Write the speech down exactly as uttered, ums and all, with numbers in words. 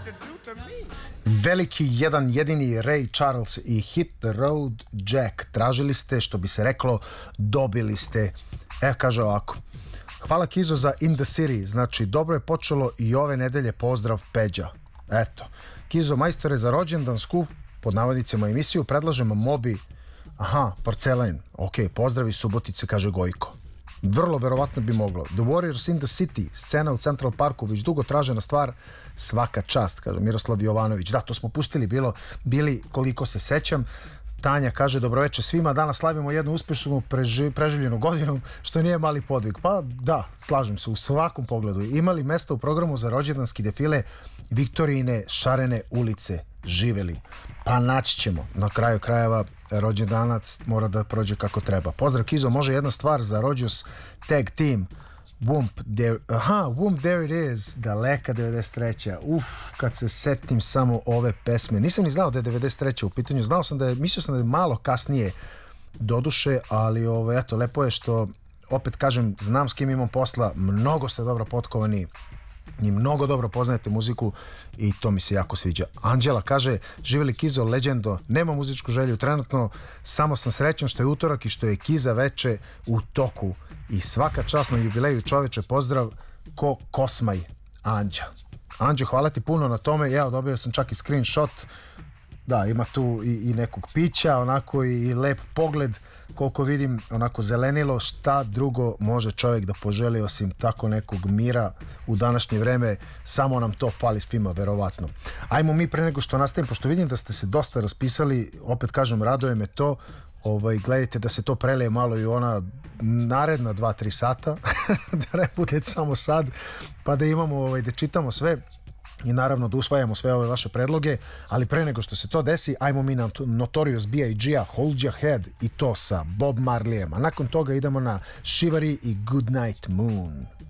Veliki jedan jedini Ray Charles i Hit the Road Jack. Tražili ste, što bi se reklo, dobili ste. E, kaže ovako. Hvala Kizo za In the City. Znači, dobro je počelo i ove nedelje. Pozdrav, Peđa. Eto. Kizo, majstore, za rođendansku, pod navodnicima emisiju, predlažemo Mobi. Aha, Porcelain. Ok, pozdravi Subotice, kaže Gojko. Vrlo verovatno bi moglo. The Warriors in the City, scena u Central Parku, već dugo tražena stvar, svaka čast, kaže Miroslav Jovanović. Da, to smo pustili, bilo, bili, koliko se sećam. Tanja kaže, dobroveče svima, danas slavimo jednu uspešnu preži, preživljenu godinu, što nije mali podvig. Pa da, slažem se, u svakom pogledu. Imali mesta u programu za rođendanski defile Viktorijine šarene ulice. Živeli. Pa naći ćemo. Na kraju krajeva rođendanac mora da prođe kako treba. Pozdrav Kizo, može jedna stvar za Rođus Tag Team. Whoop, there, aha, Whoop, there it is. Daleka devedeset treća. Uf, kad se setim samo ove pesme. Nisam ni znao da je devedeset treća u pitanju. Znao sam da je, mislio sam da je malo kasnije doduše, ali ovo, eto, lepo je što, opet kažem, znam s kim imam posla, mnogo ste dobro potkovani i mnogo dobro poznajete muziku i to mi se jako sviđa. Anđela kaže, živjeli Kizo, legendo, nema muzičku želju trenutno, samo sam srećan što je utorak i što je Kiza veče u toku i svaka čast na jubileju, čoveče, pozdrav ko Kosmaj, Anđa. Anđo, hvala ti puno na tome, ja dobio sam čak i screenshot, da, ima tu i, i nekog pića, onako i, i lep pogled, koliko vidim, onako zelenilo, šta drugo može čovjek da poželi osim tako nekog mira u današnje vreme, samo nam to fali svima, verovatno. Ajmo mi pre nego što nastavim, pošto vidim da ste se dosta raspisali, opet kažem, raduje me to, ovaj, gledajte da se to prelije malo i ona naredna dva tri sata, da ne bude samo sad, pa da imamo, ovaj, da čitamo sve i naravno da usvajamo sve ove vaše predloge, ali pre nego što se to desi, ajmo mi na Notorious B I G-a Hold Your Head i to sa Bob Marleyem, a nakon toga idemo na Shivari i Good Night Moon.